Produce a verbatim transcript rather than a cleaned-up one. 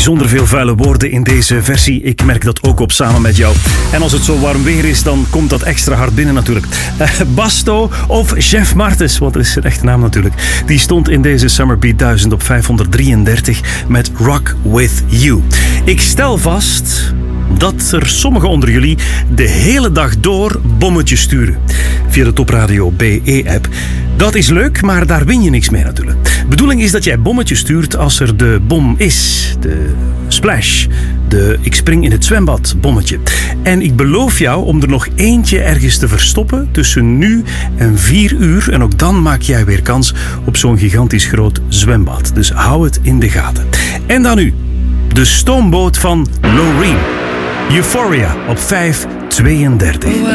bijzonder veel vuile woorden in deze versie. Ik merk dat ook op Samen met jou. En als het zo warm weer is, dan komt dat extra hard binnen natuurlijk. Uh, Basto of Jeff Martens, want dat is zijn echte naam natuurlijk. Die stond in deze Summer Beat duizend op vijfhonderddrieëndertig met Rock With You. Ik stel vast dat er sommigen onder jullie de hele dag door bommetjes sturen. Via de Topradio B E-app. Dat is leuk, maar daar win je niks mee natuurlijk. De bedoeling is dat jij bommetjes stuurt als er de bom is. De splash. De ik spring in het zwembad bommetje. En ik beloof jou om er nog eentje ergens te verstoppen tussen nu en vier uur. En ook dan maak jij weer kans op zo'n gigantisch groot zwembad. Dus hou het in de gaten. En dan nu. De stoomboot van Loreen. Euphoria op vijf tweeëndertig.